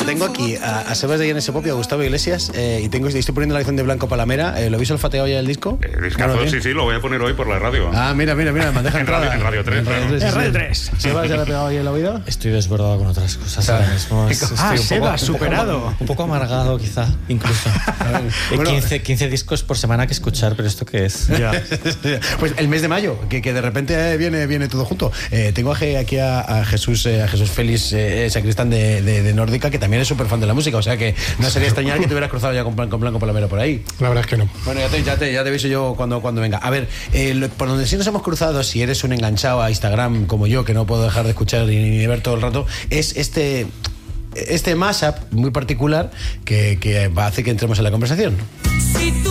tengo aquí a Sebas de Llanes Pop y a Gustavo Iglesias y estoy poniendo la canción de Blanco Palamera. ¿Lo habéis olfateado ya el disco? Discazo, sí, lo voy a poner hoy por la radio. Mira, bandeja entrada. En Radio 3, claro. En Radio 3. ¿Sebas ya le ha pegado ahí el oído? Estoy desbordado con otras cosas ahora mismo. Sebas, superado. Un poco amargado, quizá, incluso. Bueno, 15 discos por semana que escuchar, pero ¿esto qué es? Ya. Pues el mes de mayo, que de repente viene todo junto. Tengo aquí a Jesús Félix, sacristán de Nórdica, que también es súper fan de la música, o sea que no sería extrañar que te hubieras cruzado ya con Blanco Palamera por ahí. La verdad es que no. Bueno, ya te aviso yo cuando venga. A ver, por donde sí nos hemos cruzado, si eres un enganchado a Instagram como yo, que no puedo dejar de escuchar ni ver todo el rato, es este mashup muy particular que hace que entremos en la conversación.